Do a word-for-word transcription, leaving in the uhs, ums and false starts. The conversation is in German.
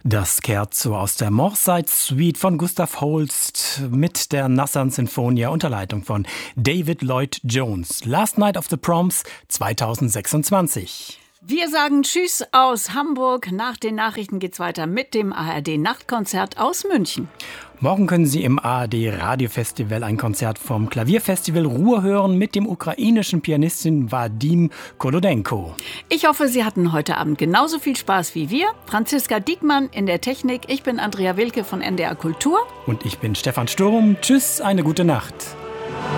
Das Scherzo aus der Moorside Suite von Gustav Holst mit der Nassan Sinfonia unter Leitung von David Lloyd Jones. Last Night of the Proms zweitausendsechsundzwanzig. Wir sagen Tschüss aus Hamburg. Nach den Nachrichten geht's weiter mit dem A R D-Nachtkonzert aus München. Morgen können Sie im A R D-Radiofestival ein Konzert vom Klavierfestival Ruhr hören mit dem ukrainischen Pianistin Wadim Kolodenko. Ich hoffe, Sie hatten heute Abend genauso viel Spaß wie wir. Franziska Diekmann in der Technik. Ich bin Andrea Wilke von N D R Kultur. Und ich bin Stefan Sturm. Tschüss, eine gute Nacht.